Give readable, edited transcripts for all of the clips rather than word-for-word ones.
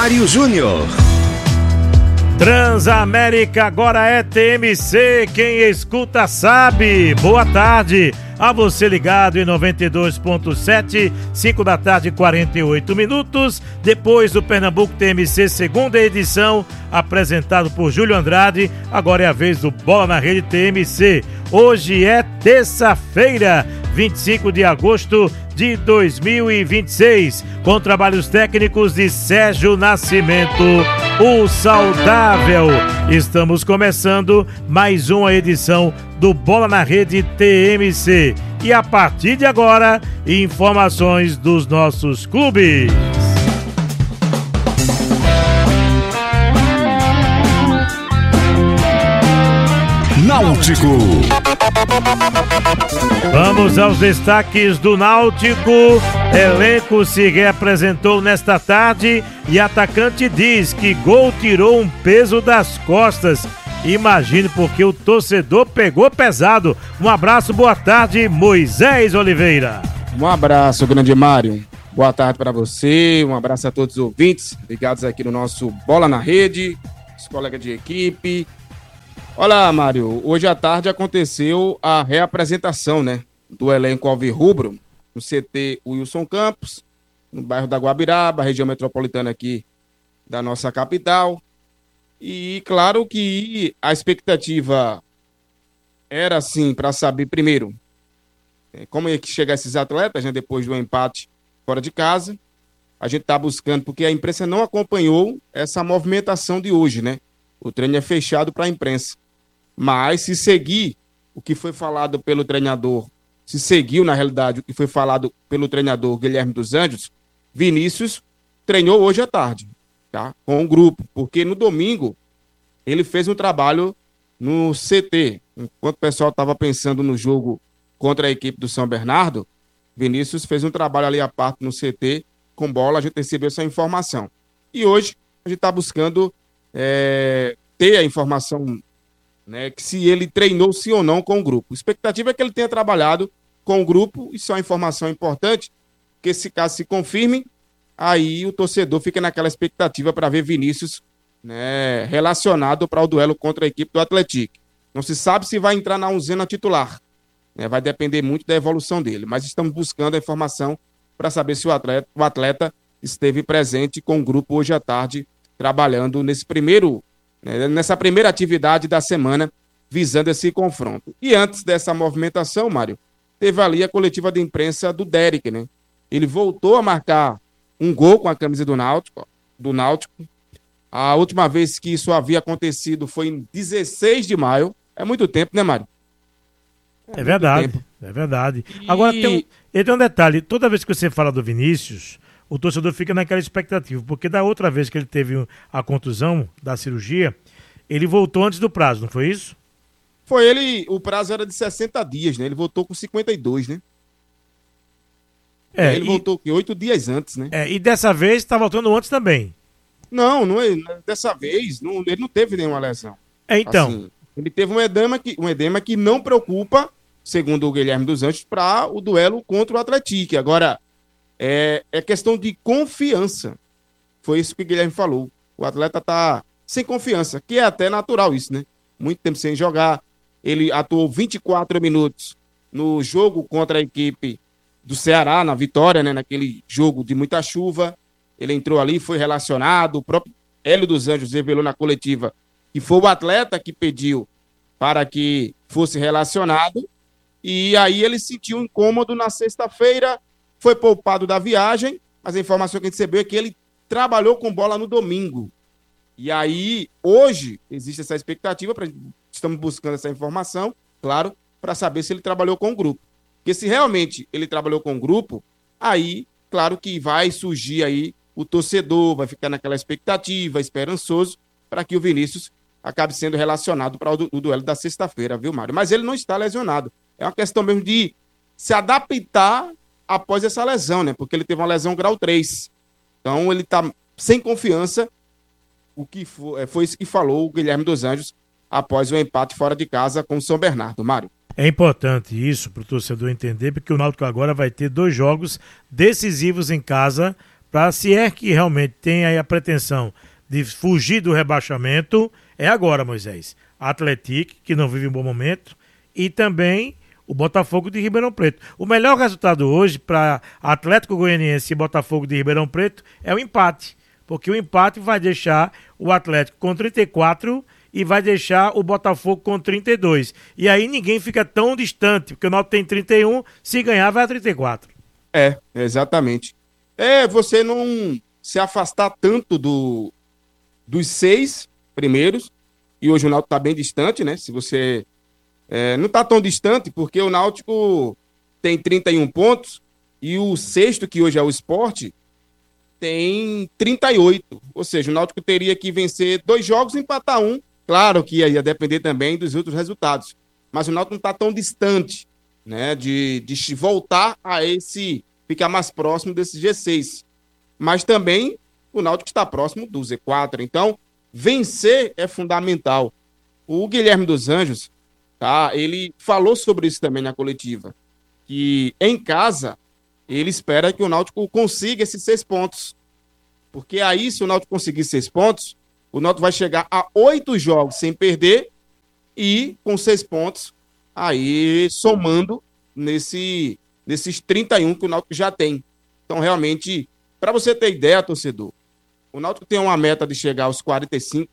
Mário Júnior. Transamérica agora é TMC, quem escuta sabe. Boa tarde a você ligado em 92.7, 5 da tarde, 48 minutos. Depois do Pernambuco TMC, segunda edição, apresentado por Júlio Andrade. Agora é a vez do Bola na Rede TMC. Hoje é terça-feira, 25 de agosto de 2026, com trabalhos técnicos de Sérgio Nascimento, o saudável. Estamos começando mais uma edição do Bola na Rede TMC. E a partir de agora, informações dos nossos clubes. Náutico. Vamos aos destaques do Náutico. Elenco se reapresentou nesta tarde e atacante diz que gol tirou um peso das costas. Imagine porque o torcedor pegou pesado. Um abraço, boa tarde, Moisés Oliveira. Um abraço, grande Mário. Boa tarde para você, um abraço a todos os ouvintes ligados aqui no nosso Bola na Rede, os colegas de equipe. Olha, Mário, hoje à tarde aconteceu a reapresentação, né, do elenco alvirrubro no CT Wilson Campos, no bairro da Guabiraba, região metropolitana aqui da nossa capital. E claro que a expectativa era, assim, para saber, primeiro, como é que chegam esses atletas, né, depois do empate fora de casa. A gente está buscando, porque a imprensa não acompanhou essa movimentação de hoje, né? O treino é fechado para a imprensa. Mas se seguir o que foi falado pelo treinador, se seguiu, na realidade, o que foi falado pelo treinador Guilherme dos Anjos, Vinícius treinou hoje à tarde, tá? Com o grupo, porque no domingo ele fez um trabalho no CT. Enquanto o pessoal estava pensando no jogo contra a equipe do São Bernardo, Vinícius fez um trabalho ali à parte no CT, com bola, a gente recebeu essa informação. E hoje a gente está buscando ter a informação, né, que se ele treinou sim ou não com o grupo. A expectativa é que ele tenha trabalhado com o grupo, isso é uma informação importante, porque se caso se confirme, aí o torcedor fica naquela expectativa para ver Vinícius, né, relacionado para o duelo contra a equipe do Atlético. Não se sabe se vai entrar na onzena titular, né, vai depender muito da evolução dele, mas estamos buscando a informação para saber se o atleta esteve presente com o grupo hoje à tarde, trabalhando nessa primeira atividade da semana, visando esse confronto. E antes dessa movimentação, Mário, teve ali a coletiva de imprensa do Derek, né? Ele voltou a marcar um gol com a camisa do Náutico. A última vez que isso havia acontecido foi em 16 de maio. É muito tempo, né, Mário? É verdade, é verdade. Agora, tem um detalhe. Toda vez que você fala do Vinícius, o torcedor fica naquela expectativa, porque da outra vez que ele teve a contusão da cirurgia, ele voltou antes do prazo, não foi isso? Foi ele, o prazo era de 60 dias, né? Ele voltou com 52, né? Ele voltou 8 dias antes, né? E dessa vez tá voltando antes também. Não é, dessa vez ele não teve nenhuma lesão. Então. Assim, ele teve um edema que não preocupa, segundo o Guilherme dos Anjos, para o duelo contra o Atlético. Agora, é questão de confiança. Foi isso que o Guilherme falou. O atleta tá sem confiança, que é até natural isso, né? Muito tempo sem jogar. Ele atuou 24 minutos no jogo contra a equipe do Ceará, na vitória, né? Naquele jogo de muita chuva. Ele entrou ali, foi relacionado. O próprio Hélio dos Anjos revelou na coletiva que foi o atleta que pediu para que fosse relacionado. E aí ele sentiu um incômodo na sexta-feira, foi poupado da viagem, mas a informação que a gente recebeu é que ele trabalhou com bola no domingo. E aí, hoje, existe essa expectativa, estamos buscando essa informação, claro, para saber se ele trabalhou com o grupo. Porque se realmente ele trabalhou com o grupo, aí, claro que vai surgir aí o torcedor, vai ficar naquela expectativa, esperançoso, para que o Vinícius acabe sendo relacionado para o duelo da sexta-feira, viu, Mário? Mas ele não está lesionado. É uma questão mesmo de se adaptar após essa lesão, né? Porque ele teve uma lesão grau 3. Então, ele está sem confiança. O que foi isso que falou o Guilherme dos Anjos após o empate fora de casa com o São Bernardo, Mário. É importante isso para o torcedor entender, porque o Náutico agora vai ter 2 jogos decisivos em casa Para se é que realmente tem aí a pretensão de fugir do rebaixamento, é agora, Moisés. Atlético, que não vive um bom momento, e também o Botafogo de Ribeirão Preto. O melhor resultado hoje para Atlético Goianiense e Botafogo de Ribeirão Preto é o empate, porque o empate vai deixar o Atlético com 34 e vai deixar o Botafogo com 32. E aí ninguém fica tão distante, porque o Náutico tem 31, se ganhar vai a 34. Exatamente. Você não se afastar tanto dos 6 primeiros, e hoje o Náutico está bem distante, né? Se você não está tão distante, porque o Náutico tem 31 pontos e o sexto, que hoje é o Sport, tem 38. Ou seja, o Náutico teria que vencer 2 jogos e empatar um. Claro que ia depender também dos outros resultados. Mas o Náutico não está tão distante, né, de voltar a ficar mais próximo desse G6. Mas também o Náutico está próximo do Z4. Então, vencer é fundamental. O Guilherme dos Anjos, tá, ele falou sobre isso também na coletiva, que em casa ele espera que o Náutico consiga esses 6 pontos. Porque aí, se o Náutico conseguir 6 pontos, o Náutico vai chegar a 8 jogos sem perder e com 6 pontos, aí somando nesses 31 que o Náutico já tem. Então, realmente, para você ter ideia, torcedor, o Náutico tem uma meta de chegar aos 45,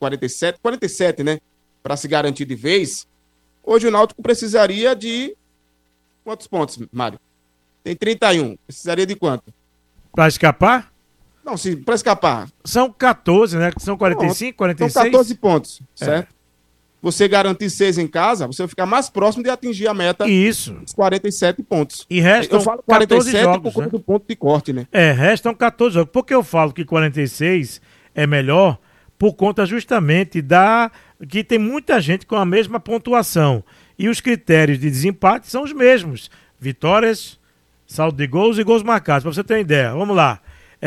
47, né? Para se garantir de vez. Hoje o Náutico precisaria de quantos pontos, Mário? Tem 31. Precisaria de quanto? Para escapar? Não, para escapar. São 14, né? São 45, 46? São 14 pontos, certo? Você garantir 6 em casa, você vai ficar mais próximo de atingir a meta. Isso. Dos 47 pontos. E restam 47 jogos, por conta do ponto de corte, né? Restam 14 jogos. Por que eu falo que 46 é melhor? Por conta justamente que tem muita gente com a mesma pontuação. E os critérios de desempate são os mesmos. Vitórias, saldo de gols e gols marcados. Para você ter uma ideia. Vamos lá.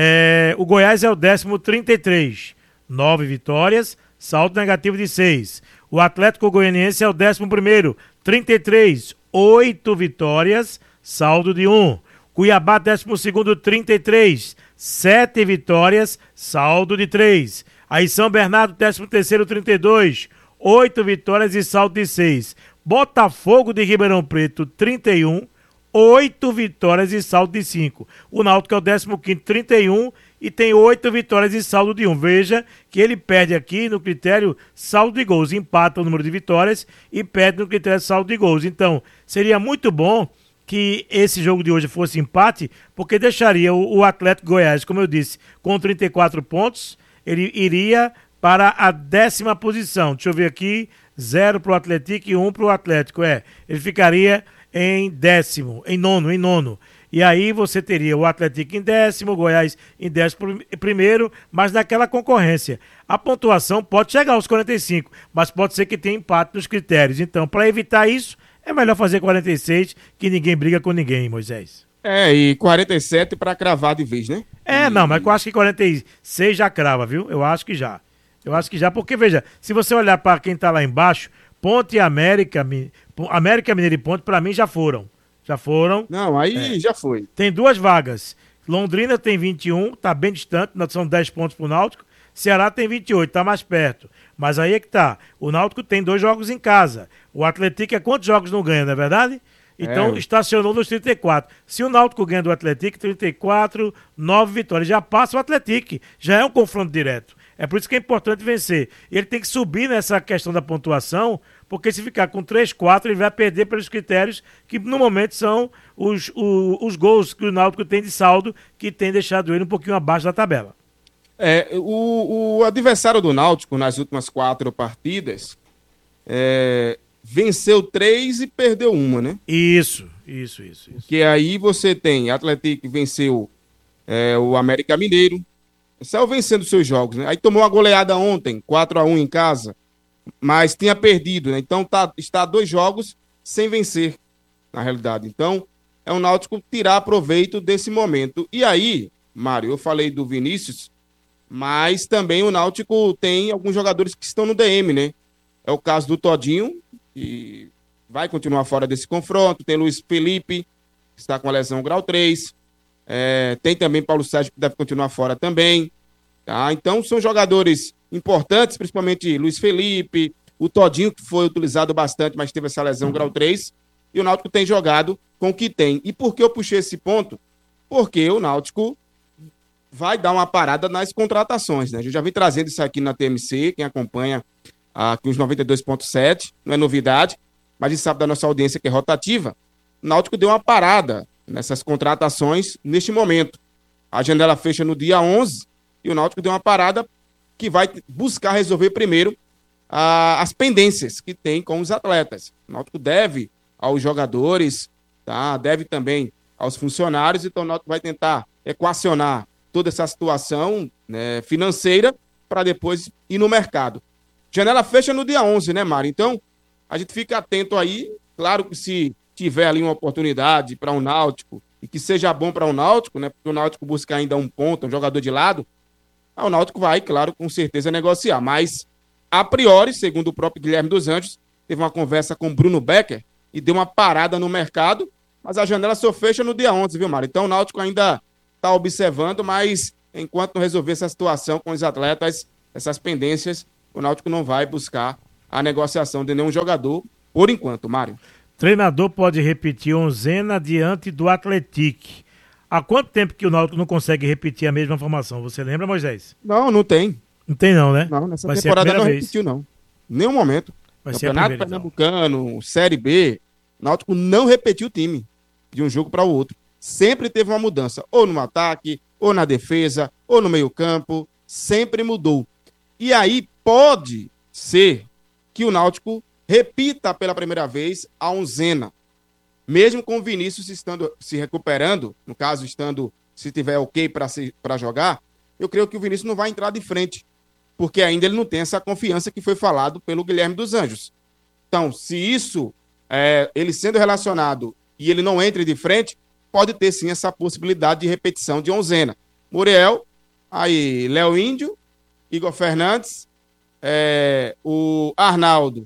O Goiás é o 10º, 33. 9 vitórias, saldo negativo de 6. O Atlético Goianiense é o 11º, 33. 8 vitórias, saldo de 1. Cuiabá, 12º, 33. 7 vitórias, saldo de 3. Aí São Bernardo, 13º, 32. 8 vitórias e saldo de 6. Botafogo de Ribeirão Preto, 31. 8 vitórias e saldo de 5. O Náutico é o 15º, 31 e tem 8 vitórias e saldo de 1. Veja que ele perde aqui no critério saldo de gols. Empata o número de vitórias e perde no critério saldo de gols. Então, seria muito bom que esse jogo de hoje fosse empate, porque deixaria o Atlético Goiás, como eu disse, com 34 pontos. Ele iria para a 10ª posição. Deixa eu ver aqui. 0 para o Atlético e 1 para o Atlético. Ele ficaria em 10º, em nono. E aí você teria o Atlético em 10º, o Goiás em 11º, mas naquela concorrência. A pontuação pode chegar aos 45, mas pode ser que tenha empate nos critérios. Então, para evitar isso, é melhor fazer 46, que ninguém briga com ninguém, Moisés. E 47 para cravar de vez, né? Não, mas eu acho que 46 já crava, viu? Eu acho que já, porque veja, se você olhar para quem tá lá embaixo, Ponte e América Mineiro e Ponte, para mim já foram. Não, aí já foi. Tem 2 vagas. Londrina tem 21, tá bem distante, são 10 pontos pro Náutico. Ceará tem 28, tá mais perto. Mas aí é que tá. O Náutico tem 2 jogos em casa. O Atlético quantos jogos não ganha, não é verdade? Então estacionou nos 34. Se o Náutico ganha do Atlético, 34, 9 vitórias. Já passa o Atlético. Já é um confronto direto. É por isso que é importante vencer. Ele tem que subir nessa questão da pontuação, porque se ficar com 3, 4, ele vai perder pelos critérios que no momento são os gols que o Náutico tem de saldo, que tem deixado ele um pouquinho abaixo da tabela. O adversário do Náutico nas últimas 4 partidas venceu 3 e perdeu 1, né? Isso. Que aí você tem Atlético venceu o América Mineiro, saiu vencendo seus jogos, né? Aí tomou uma goleada ontem, 4-1 em casa, mas tinha perdido, né? Então está 2 jogos sem vencer, na realidade. Então, é o Náutico tirar proveito desse momento. E aí, Mário, eu falei do Vinícius, mas também o Náutico tem alguns jogadores que estão no DM, né? É o caso do Todinho, que vai continuar fora desse confronto. Tem Luiz Felipe, que está com a lesão grau 3. Tem também Paulo Sérgio, que deve continuar fora também. Tá? Então, são jogadores importantes, principalmente Luiz Felipe, o Todinho, que foi utilizado bastante, mas teve essa lesão grau 3, e o Náutico tem jogado com o que tem. E por que eu puxei esse ponto? Porque o Náutico vai dar uma parada nas contratações, né? A gente já vem trazendo isso aqui na TMC, quem acompanha aqui os 92.7, não é novidade, mas a gente sabe da nossa audiência que é rotativa. O Náutico deu uma parada nessas contratações neste momento. A janela fecha no dia 11 e o Náutico deu uma parada que vai buscar resolver primeiro as pendências que tem com os atletas. O Náutico deve aos jogadores, tá? Deve também aos funcionários, então o Náutico vai tentar equacionar toda essa situação, né, financeira para depois ir no mercado. Janela fecha no dia 11, né, Mário? Então, a gente fica atento aí. Claro que se tiver ali uma oportunidade para o Náutico e que seja bom para o Náutico, né, porque o Náutico busca ainda um ponto, um jogador de lado, o Náutico vai, claro, com certeza negociar. Mas, a priori, segundo o próprio Guilherme dos Anjos, teve uma conversa com o Bruno Becker e deu uma parada no mercado, mas a janela só fecha no dia 11, viu, Mário? Então, o Náutico ainda está observando, mas enquanto não resolver essa situação com os atletas, essas pendências, o Náutico não vai buscar a negociação de nenhum jogador, por enquanto, Mário. Treinador pode repetir onzena diante do Atlético. Há quanto tempo que o Náutico não consegue repetir a mesma formação? Você lembra, Moisés? Não tem. Não tem não, né? Não, nessa vai temporada não repetiu, não. Nenhum momento. Vai Campeonato Pernambucano, Série B, o Náutico não repetiu o time de um jogo para o outro. Sempre teve uma mudança, ou no ataque, ou na defesa, ou no meio-campo, sempre mudou. E aí pode ser que o Náutico repita pela primeira vez a onzena, mesmo com o Vinícius estando se recuperando, no caso, se tiver ok para jogar, eu creio que o Vinícius não vai entrar de frente, porque ainda ele não tem essa confiança que foi falado pelo Guilherme dos Anjos. Então, se isso, ele sendo relacionado e ele não entre de frente, pode ter sim essa possibilidade de repetição de onzena. Muriel, aí Léo Índio, Igor Fernandes, o Arnaldo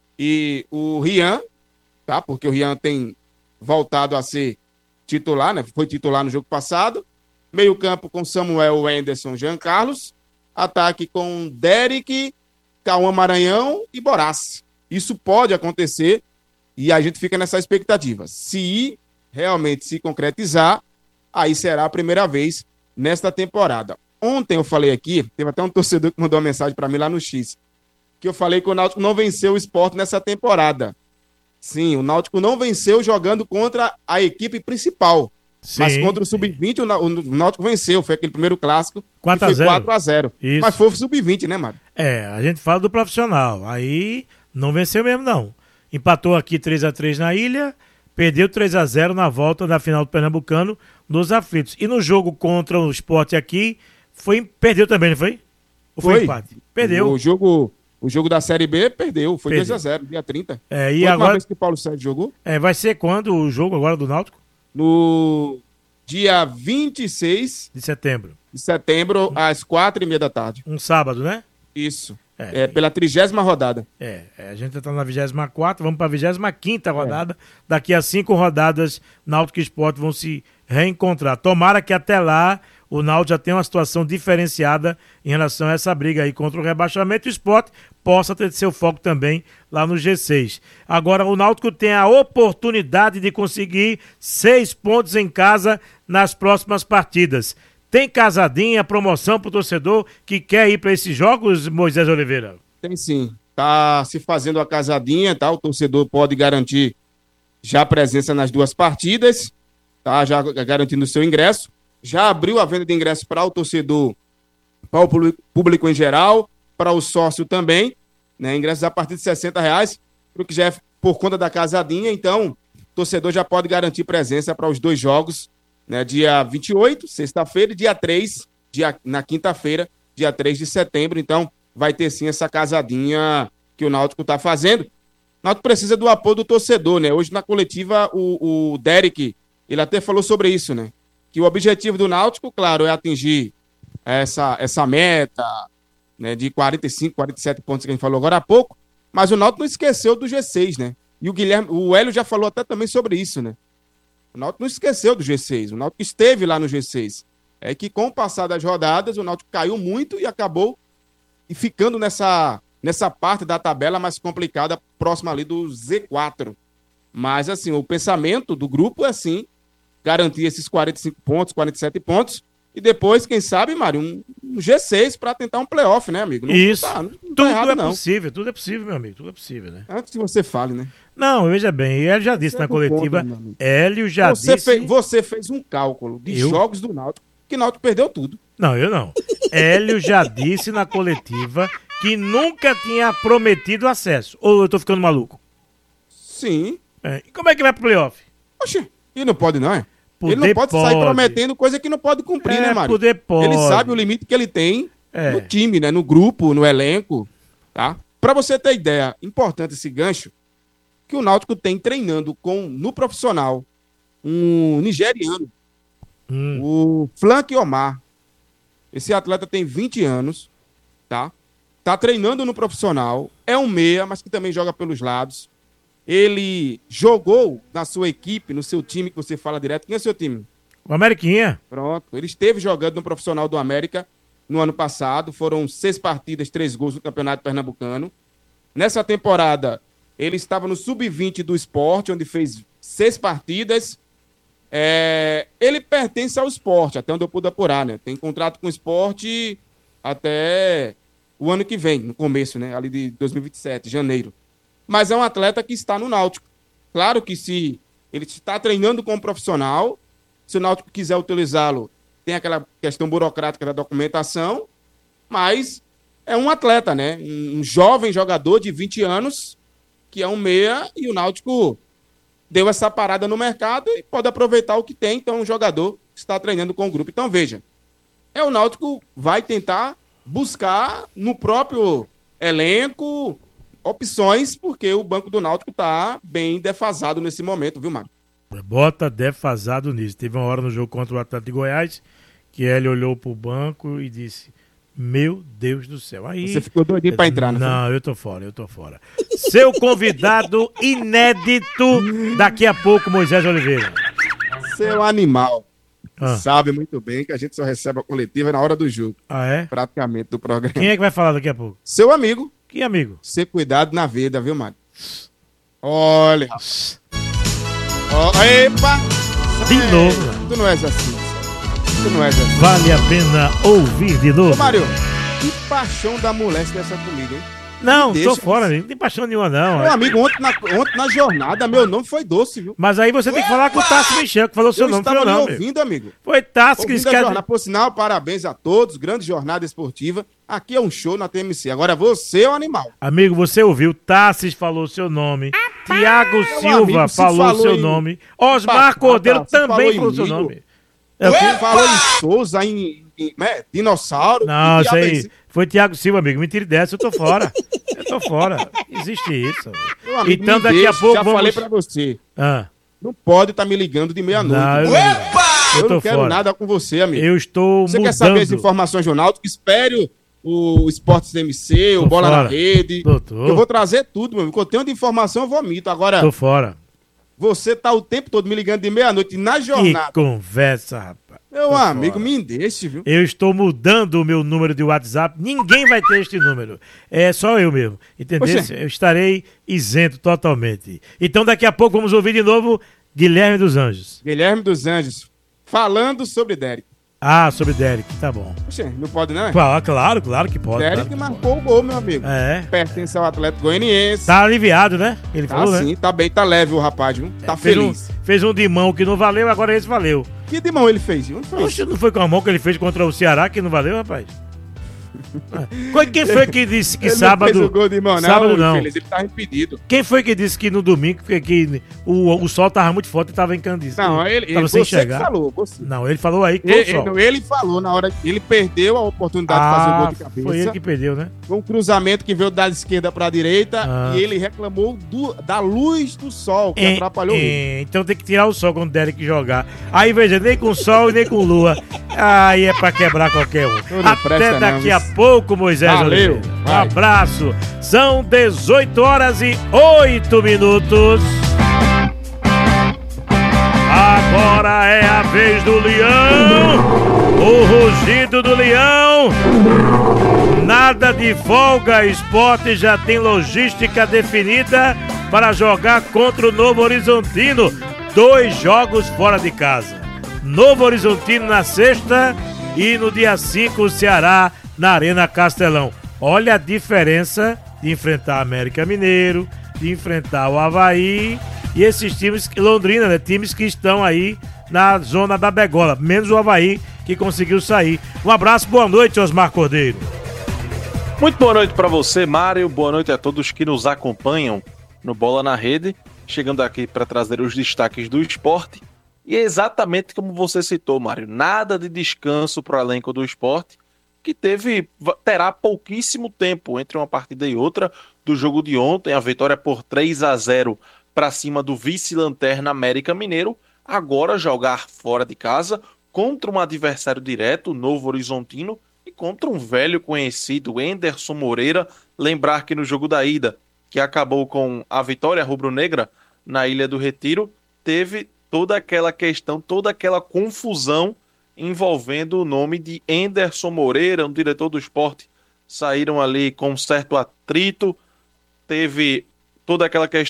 e o Rian, tá? Porque o Rian tem voltado a ser titular, né? Foi titular no jogo passado. Meio campo com Samuel, Wenderson, Jean Carlos. Ataque com Derek, Cauã Maranhão e Borás. Isso pode acontecer e a gente fica nessa expectativa. Se realmente se concretizar, aí será a primeira vez nesta temporada. Ontem eu falei aqui, teve até um torcedor que mandou uma mensagem para mim lá no X, que eu falei que o Náutico não venceu o Sport nessa temporada. Sim, o Náutico não venceu jogando contra a equipe principal. Sim. Mas contra o Sub-20 o Náutico venceu, foi aquele primeiro clássico, 4x0. Mas foi o Sub-20, né, Mário? A gente fala do profissional, aí não venceu mesmo não. Empatou aqui 3x3 na Ilha, perdeu 3x0 na volta da final do Pernambucano nos aflitos. E no jogo contra o Sport aqui, perdeu também, não foi? Ou foi empate? Perdeu. O jogo da Série B perdeu, foi 2x0, dia 30. E agora vez que o Paulo Sérgio jogou? Vai ser quando o jogo agora do Náutico? No dia 26 de setembro. Às 4h30 da tarde. Um sábado, né? Isso. Pela 30ª rodada. A gente está na 24ª, vamos para a 25ª rodada. Daqui a 5 rodadas, Náutico e Sport vão se reencontrar. Tomara que até lá o Náutico já tenha uma situação diferenciada em relação a essa briga aí contra o rebaixamento e o Sport possa ter seu foco também lá no G6. Agora o Náutico tem a oportunidade de conseguir 6 pontos em casa nas próximas partidas. Tem casadinha, promoção para o torcedor que quer ir para esses jogos, Moisés Oliveira? Tem sim. Tá se fazendo a casadinha, tá? O torcedor pode garantir já a presença nas 2 partidas, tá? Já garantindo o seu ingresso. Já abriu a venda de ingresso para o torcedor, para o público em geral, para o sócio também, né? Ingressos a partir de R$60, porque já é por conta da casadinha, então o torcedor já pode garantir presença para os 2 jogos, né? Dia 28, sexta-feira, e dia 3, na quinta-feira, dia 3 de setembro, então vai ter sim essa casadinha que o Náutico está fazendo. O Náutico precisa do apoio do torcedor, né? Hoje na coletiva o Derek, ele até falou sobre isso, né? Que o objetivo do Náutico, claro, é atingir essa meta, né, de 45, 47 pontos que a gente falou agora há pouco, mas o Náutico não esqueceu do G6, né? E o Hélio já falou até também sobre isso, né? O Náutico não esqueceu do G6. O Náutico esteve lá no G6. É que com o passar das rodadas, o Náutico caiu muito e acabou ficando nessa parte da tabela mais complicada, próxima ali do Z4. Mas, assim, o pensamento do grupo é, assim, garantir esses 45 pontos, 47 pontos, e depois, quem sabe, Mário, um G6 para tentar um playoff, né, amigo? Isso. Não tudo tá errado, é possível, tudo é possível, meu amigo, tudo é possível, né? Antes que você fale, né? Não, veja bem, Hélio já disse na coletiva, Hélio já disse... Você fez um cálculo de jogos do Náutico, que o Náutico perdeu tudo. Não, eu não. Hélio já disse na coletiva que nunca tinha prometido acesso. Ou eu tô ficando maluco? Sim. E como é que vai pro playoff? Oxe, e não pode não, é? Poder ele não pode sair prometendo coisa que não pode cumprir, né, Mário? Poder pode. Ele sabe o limite que ele tem no time, né? No grupo, no elenco, tá? Pra você ter ideia, importante esse gancho, que o Náutico tem treinando no profissional um nigeriano, o Flank Omar. Esse atleta tem 20 anos, tá? Tá treinando no profissional, é um meia, mas que também joga pelos lados. Ele jogou na sua equipe, no seu time, que você fala direto. Quem é o seu time? O Ameriquinha. Pronto. Ele esteve jogando no profissional do América no ano passado. Foram 6 partidas, 3 gols no Campeonato Pernambucano. Nessa temporada, ele estava no Sub-20 do Sport, onde fez 6 partidas. Ele pertence ao Sport, até onde eu pude apurar, né? Tem contrato com o Sport até o ano que vem, no começo, né? Ali de 2027, janeiro. Mas é um atleta que está no Náutico. Claro que se ele está treinando como profissional, se o Náutico quiser utilizá-lo, tem aquela questão burocrática da documentação, mas é um atleta, né? Um jovem jogador de 20 anos, que é um meia, e o Náutico deu essa parada no mercado e pode aproveitar o que tem. Então, um jogador que está treinando com o grupo. Então, veja, o Náutico vai tentar buscar no próprio elenco opções, porque o banco do Náutico está bem defasado nesse momento, viu, Mário? Bota defasado nisso. Teve uma hora no jogo contra o Atlético de Goiás que ele olhou pro banco e disse: meu Deus do céu. Aí, você ficou doidinho pra entrar, não, eu tô fora. Seu convidado inédito daqui a pouco, Moisés Oliveira. Seu animal. Sabe muito bem que a gente só recebe a coletiva na hora do jogo. Ah, é? Praticamente do programa. Quem é que vai falar daqui a pouco? Seu amigo. Que amigo? Ser cuidado na vida, viu, Mário? Olha. Epa! De novo, mano. Tu não és assim. Vale a pena ouvir de novo. Ô, Mário, que paixão da mulher se dessa comigo, hein? Não, tô fora, não tem paixão nenhuma, não. Meu amigo, ontem na jornada, meu nome foi Doce, viu? Mas aí você tem que falar com o Tássio Michel, que falou seu nome, foi eu não, ouvindo, amigo. Foi Tássio que escreveu. Por sinal, parabéns a todos, grande jornada esportiva. Aqui é um show na TMC. Agora você é um animal. Amigo, você ouviu, Tássio falou seu nome, Tiago Silva falou seu nome, Osmar Cordeiro também falou seu nome. Falou em Souza, dinossauro. Não, isso aí foi Tiago Silva, amigo. Mentira dessa, eu tô fora. Existe isso. Amigo, então daqui a pouco já falei pra você. Não pode estar me ligando de meia-noite. Eu não quero nada com você, amigo. Eu estou Você quer saber as informações do Náutico? Espere o Esportes TMC, o Bola na Rede. Eu vou trazer tudo, meu amigo. Eu tenho de informação, eu vomito. Agora, tô fora. Você tá o tempo todo me ligando de meia-noite na jornada. Que conversa, rapaz. Meu amigo, me deixe, viu? Eu estou mudando o meu número de WhatsApp. Ninguém vai ter este número. É só eu mesmo. Entendeu? Eu estarei isento totalmente. Então daqui a pouco vamos ouvir de novo Guilherme dos Anjos. Guilherme dos Anjos. Falando sobre Derek. Sobre Derek, tá bom. Poxa, não pode não, é? Claro que pode. Derek claro marcou o gol, meu amigo. Pertence ao Atlético Goianiense. Tá aliviado, né? Ele falou, né? Sim, tá bem, tá leve o rapaz, viu? Tá feliz. Fez um de mão que não valeu, agora esse valeu. Que de mão ele fez? Poxa, não foi com a mão que ele fez contra o Ceará que não valeu, rapaz? Quem foi que disse que sábado... Ele não fez o gol de mão, sábado não. Ele tava impedido. Quem foi que disse que no domingo que o sol tava muito forte e tava encandecido? Não, ele sem enxergar. Falou, você. Não, ele falou aí que foi o sol. Ele falou na hora que ele perdeu a oportunidade de fazer o gol de cabeça. Foi ele que perdeu, né? Foi um cruzamento que veio da esquerda pra direita e ele reclamou da luz do sol, que atrapalhou ele. Então tem que tirar o sol quando o Derek jogar. Aí veja, nem com sol e nem com lua. Aí é pra quebrar qualquer um. Até daqui a pouco, Moisés. Valeu. Um abraço. São 18h08. Agora é a vez do Leão, o rugido do Leão. Nada de folga, Sport já tem logística definida para jogar contra o Novo Horizontino. 2 jogos fora de casa. Novo Horizontino na sexta e no dia 5 o Ceará na Arena Castelão. Olha a diferença de enfrentar América Mineiro, de enfrentar o Avaí e esses times, Londrina, né? Times que estão aí na zona da begola, menos o Avaí que conseguiu sair. Um abraço, boa noite, Osmar Cordeiro. Muito boa noite para você, Mário. Boa noite a todos que nos acompanham no Bola na Rede. Chegando aqui para trazer os destaques do esporte. E é exatamente como você citou, Mário. Nada de descanso para o elenco do esporte, que terá pouquíssimo tempo entre uma partida e outra do jogo de ontem. A vitória por 3-0 para cima do vice-lanterna América Mineiro. Agora jogar fora de casa contra um adversário direto, Novo Horizontino, e contra um velho conhecido, Enderson Moreira. Lembrar que no jogo da ida, que acabou com a vitória rubro-negra na Ilha do Retiro, teve toda aquela questão, toda aquela confusão envolvendo o nome de Enderson Moreira, um diretor do esporte. Saíram ali com um certo atrito, teve toda aquela questão